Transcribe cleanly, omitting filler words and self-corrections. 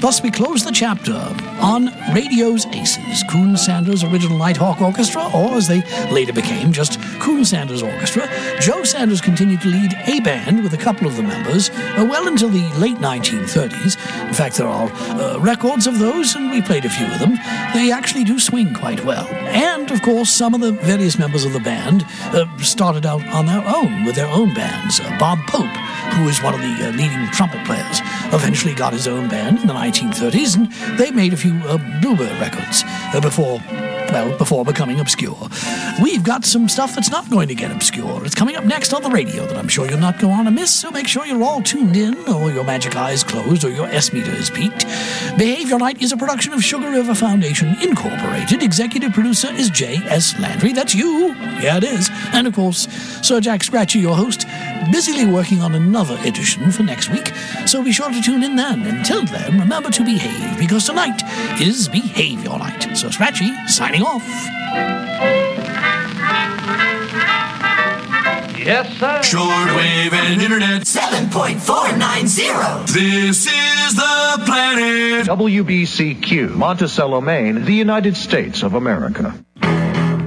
Thus, we close the chapter on radio's aces, Coon Sanders Original Nighthawk Orchestra, or as they later became, just Coon Sanders Orchestra. Joe Sanders continued to lead a band with a couple of the members well until the late 1930s. In fact, there are records of those, and we played a few of them. They actually do swing quite well. And, of course, some of the various members of the band started out on their own, with their own bands. Bob Pope, who is one of the leading trumpet players, eventually got his own band in the 1930s, and they made a few Bluebird records before becoming obscure. We've got some stuff that's not going to get obscure. It's coming up next on the radio that I'm sure you'll not go on to miss, so make sure you're all tuned in, or your magic eyes closed, or your S-meter is peaked. Behave Your Night is a production of Sugar River Foundation, Incorporated. Executive producer is J.S. Landry. That's you. Yeah, it is. And, of course, Sir Jack Scratchy, your host, busily working on another edition for next week, so be sure to tune in then. Until then, remember to behave, because tonight is Behave Your Night. So Scratchy, signing off. Yes, sir. Shortwave and internet. 7.490. This is the planet. WBCQ, Monticello, Maine, the United States of America.